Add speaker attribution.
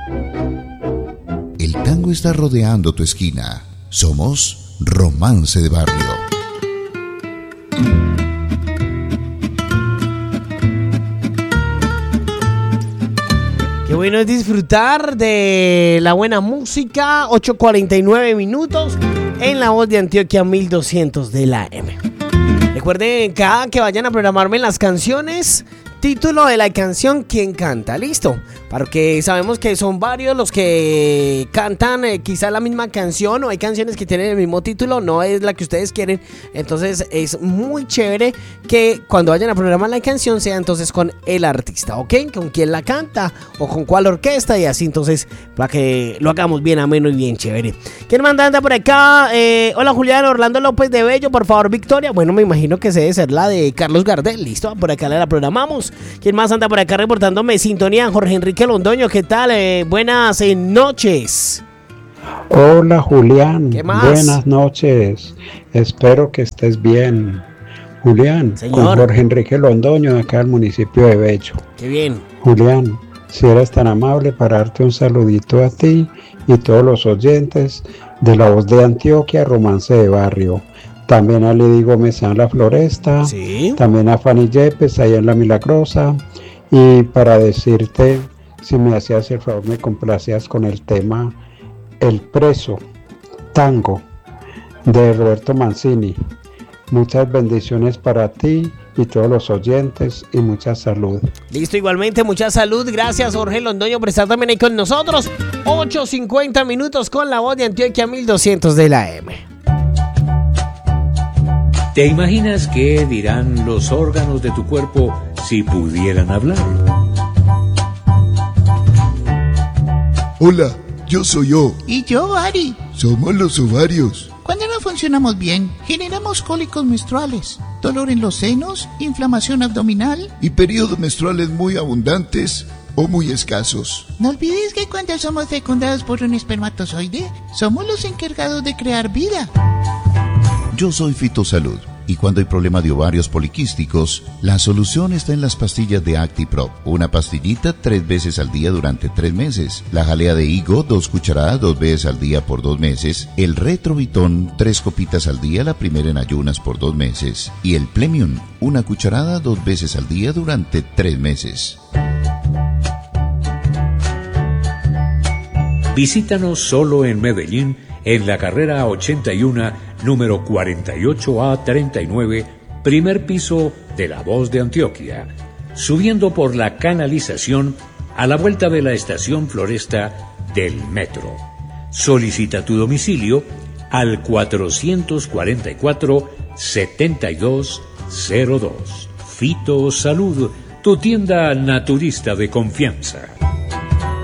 Speaker 1: El tango está rodeando tu esquina. Somos Romance de Barrio.
Speaker 2: Qué bueno es disfrutar de la buena música. 8:49 minutos en la voz de Antioquia 1200 de la AM. Recuerden cada que vayan a programarme las canciones, título de la canción, quién canta, listo, porque sabemos que son varios los que cantan quizá la misma canción, o hay canciones que tienen el mismo título, no es la que ustedes quieren. Entonces es muy chévere que cuando vayan a programar la canción sea entonces con el artista, ¿ok? Con quién la canta o con cuál orquesta, y así entonces para que lo hagamos bien ameno y bien chévere. ¿Quién manda anda por acá? Hola Julián, Orlando López de Bello, por favor Victoria. Bueno, me imagino que debe ser la de Carlos Gardel, listo, por acá la programamos. ¿Quién más anda por acá reportándome sintonía? Jorge Enrique Londoño, ¿qué tal? Buenas noches.
Speaker 3: Hola Julián,
Speaker 2: ¿Qué más?
Speaker 3: Buenas noches, espero que estés bien. Julián,
Speaker 2: Señor.
Speaker 3: Con Jorge Enrique Londoño, de acá del municipio de Bello.
Speaker 2: Qué bien.
Speaker 3: Julián, si eres tan amable para darte un saludito a ti y todos los oyentes de La Voz de Antioquia, Romance de Barrio. También a Lidy Gómez en La Floresta,
Speaker 2: Sí.
Speaker 3: También a Fanny Yepes allá en La Milagrosa. Y para decirte, si me hacías el favor, me complacías con el tema El Preso, tango, de Roberto Mancini. Muchas bendiciones para ti y todos los oyentes y mucha salud.
Speaker 2: Listo, igualmente, mucha salud. Gracias, Jorge Londoño, por estar también ahí con nosotros. 8:50 minutos con La Voz de Antioquia 1200 de la AM.
Speaker 4: ¿Te imaginas qué dirán los órganos de tu cuerpo si pudieran hablar?
Speaker 5: Hola, yo soy yo.
Speaker 6: Y yo, Ari.
Speaker 5: Somos los ovarios.
Speaker 6: Cuando no funcionamos bien, generamos cólicos menstruales, dolor en los senos, inflamación abdominal.
Speaker 5: Y periodos menstruales muy abundantes o muy escasos.
Speaker 6: No olvides que cuando somos fecundados por un espermatozoide, somos los encargados de crear vida.
Speaker 7: Yo soy Fitosalud, y cuando hay problema de ovarios poliquísticos, la solución está en las pastillas de Actiprop. Una pastillita 3 veces al día durante 3 meses. La jalea de higo, 2 cucharadas 2 veces al día por 2 meses. El Retrovitón, 3 copitas al día, la primera en ayunas por 2 meses. Y el Plemium, 1 cucharada 2 veces al día durante 3 meses.
Speaker 4: Visítanos solo en Medellín, en la carrera 81, número 48A39, primer piso de La Voz de Antioquia, subiendo por la canalización a la vuelta de la estación Floresta del metro. Solicita tu domicilio al 444-7202. Fito Salud, tu tienda naturista de confianza.